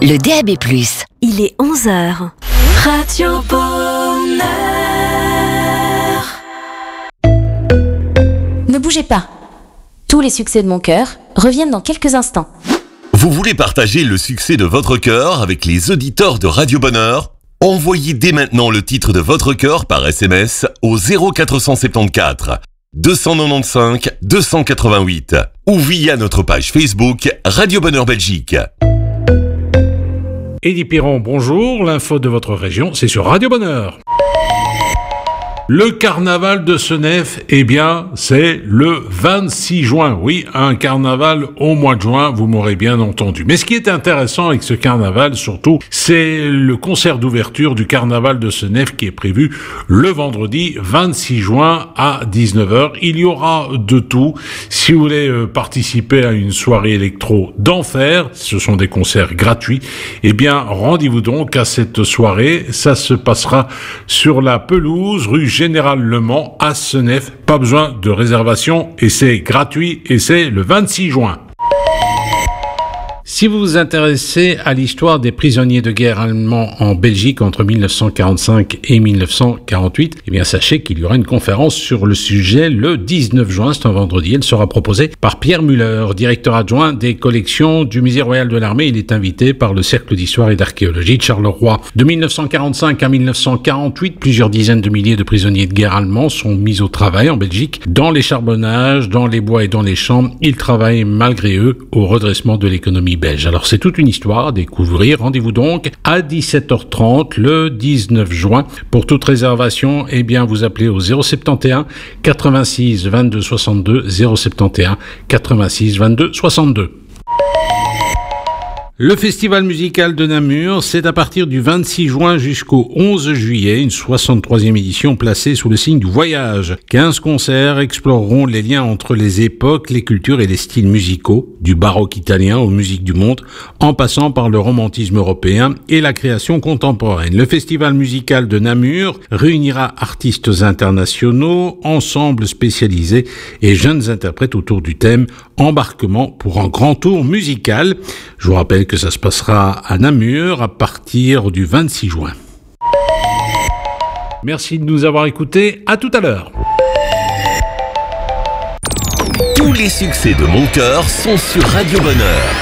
le DAB+. Il est 11h. Radio Bonheur. Ne bougez pas. Tous les succès de mon cœur reviennent dans quelques instants. Vous voulez partager le succès de votre cœur avec les auditeurs de Radio Bonheur ? Envoyez dès maintenant le titre de votre cœur par SMS au 0474 295 288 ou via notre page Facebook Radio Bonheur Belgique. Eddie Piron, bonjour. L'info de votre région, c'est sur Radio Bonheur. Le carnaval de Senef, eh bien, c'est le 26 juin. Oui, un carnaval au mois de juin, vous m'aurez bien entendu. Mais ce qui est intéressant avec ce carnaval, surtout, c'est le concert d'ouverture du carnaval de Senef qui est prévu le vendredi 26 juin à 19h. Il y aura de tout. Si vous voulez participer à une soirée électro d'enfer, ce sont des concerts gratuits, eh bien, rendez-vous donc à cette soirée. Ça se passera sur la pelouse, rue Général Le Mans à Senef. Pas besoin de réservation et c'est gratuit et c'est le 26 juin. Si vous vous intéressez à l'histoire des prisonniers de guerre allemands en Belgique entre 1945 et 1948, eh bien sachez qu'il y aura une conférence sur le sujet le 19 juin, c'est un vendredi. Elle sera proposée par Pierre Muller, directeur adjoint des collections du Musée royal de l'armée. Il est invité par le Cercle d'histoire et d'archéologie de Charleroi. De 1945 à 1948, plusieurs dizaines de milliers de prisonniers de guerre allemands sont mis au travail en Belgique, dans les charbonnages, dans les bois et dans les champs. Ils travaillent malgré eux au redressement de l'économie belge. Alors c'est toute une histoire à découvrir. Rendez-vous donc à 17h30 le 19 juin. Pour toute réservation, eh bien vous appelez au 071 86 22 62 071 86 22 62. Le Festival musical de Namur, c'est à partir du 26 juin jusqu'au 11 juillet, une 63e édition placée sous le signe du voyage. 15 concerts exploreront les liens entre les époques, les cultures et les styles musicaux, du baroque italien aux musiques du monde, en passant par le romantisme européen et la création contemporaine. Le Festival musical de Namur réunira artistes internationaux, ensembles spécialisés et jeunes interprètes autour du thème « Embarquement pour un grand tour musical ». Je vous rappelle que ça se passera à Namur à partir du 26 juin. Merci de nous avoir écoutés. À tout à l'heure. Tous les succès de mon cœur sont sur Radio Bonheur.